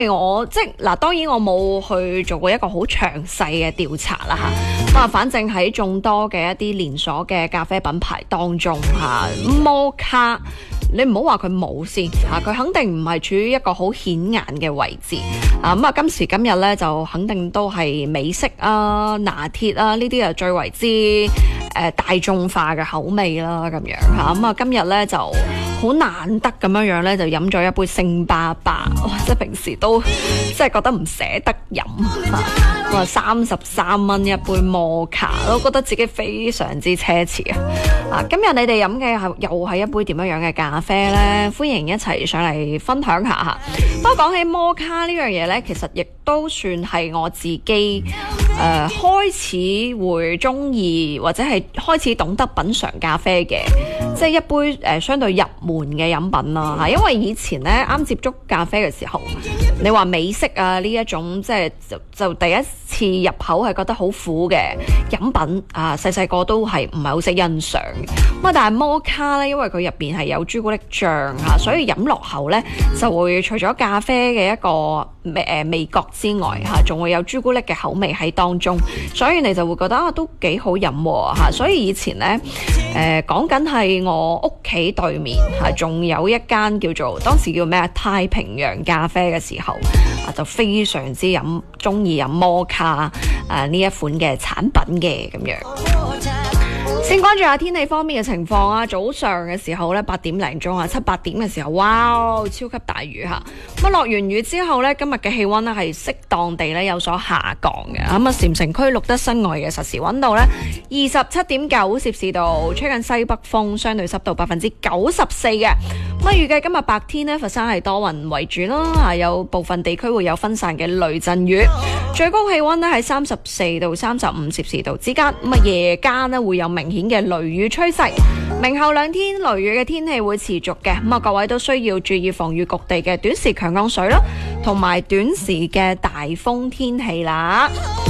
我即係嗱，當然我冇去做過一個好詳細嘅調查啦嚇。咁啊，反正喺眾多嘅一啲連鎖嘅咖啡品牌當中嚇，摩卡你唔好話佢冇先嚇，佢肯定唔係處於一個好顯眼嘅位置啊。咁啊，今時今日咧就肯定都係美式啊、拿鐵啊呢啲啊最為之大眾化嘅口味啦咁樣嚇。咁啊，今日咧就好難得咁樣咧，就飲咗一杯星巴巴，即係平時都即係覺得唔捨得飲嚇。33蚊一杯摩卡，我覺得自己非常之奢侈啊！今日你哋飲嘅又係一杯點樣嘅咖啡呢？歡迎一齊上嚟分享下嚇。不過講起摩卡呢樣嘢呢，其實亦都算係我自己開始會中意或者係開始懂得品嚐咖啡嘅，即係一杯相對入門嘅飲品啦嚇。因為以前呢啱接觸咖啡嘅時候，你話美式啊呢一種即係就第一次入口係覺得好苦嘅飲品啊，細細個都係唔係好識欣賞咁啊。但係摩卡咧，因為佢入邊係有朱古力醬嚇，所以飲落口咧就會除咗咖啡嘅一個味覺之外嚇，仲會有朱古力嘅口味喺當中，所以你就會覺得都幾好飲嚇。所以以前咧講緊係我屋企對面嚇，仲有一間叫做當時叫咩啊太平洋咖啡嘅時候啊，就非常之中意飲摩卡呢一款嘅產品嘅咁樣。先關注下天氣方面嘅情況啊！早上嘅時候咧，8點零鐘啊，7、8點嘅時候，哇，超級大雨嚇！咁落完雨之後咧，今日嘅氣溫咧係適當地咧有所下降嘅。咁啊，禪城區錄得室外嘅實時溫度咧27.9攝氏度，吹緊西北風，相對濕度94%嘅。咁啊，預計今日白天咧，佛山係多雲為主啦，有部分地區會有分散嘅雷陣雨，最高氣溫咧喺34到35攝氏度之間。咁啊，夜間咧會有明顯嘅雷雨趨勢，明後2天雷雨嘅天氣會持續嘅。咁啊，各位都需要注意防禦局地嘅短時強降水啦，同埋短時嘅大風天氣啦。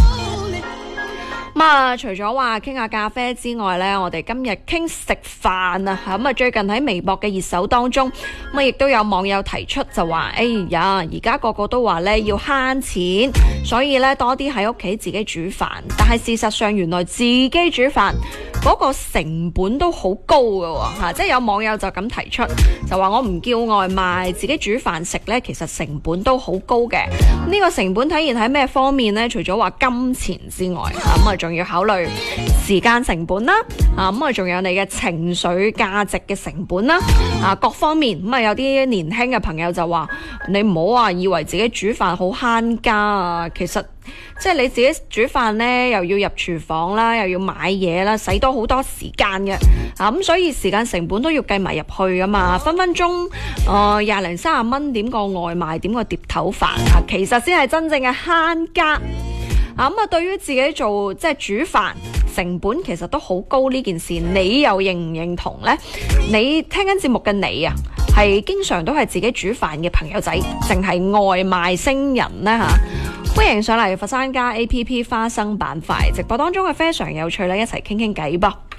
咁啊，除咗話傾下咖啡之外呢，我哋今日傾食飯啊。咁啊，最近喺微博嘅熱搜當中，咁啊亦都有網友提出就話，哎呀，而家個個都話呢要慳錢，所以呢多啲喺屋企自己煮飯。但係事實上，原來自己煮飯嗰個成本都好高㗎吓，即係有網友就咁提出，就話我唔叫外賣，自己煮飯食呢，其實成本都好高嘅。呢個成本體現喺咩方面呢？除咗話金錢之外，咁啊仲要考慮時間成本啦，咁啊仲有你嘅情緒價值嘅成本啦，各方面。咁啊有啲年輕嘅朋友就話，你唔好話以為自己煮飯好慳家啊，其實即係你自己煮飯呢，又要入廚房啦，又要買嘢啦，使多好多時間嘅，咁所以時間成本都要計埋入去噶嘛，分分鐘20零30蚊點個外賣，點個碟頭飯啊，其實先係真正嘅慳家。咁啊，對於自己做即係煮飯成本其實都好高呢件事，你又認唔認同呢？你聽緊節目嘅你啊，係經常都係自己煮飯嘅朋友仔，淨係外賣星人呢？歡迎上嚟佛山家 APP 花生板塊直播當中嘅非常有趣啦，一齊傾傾偈噃。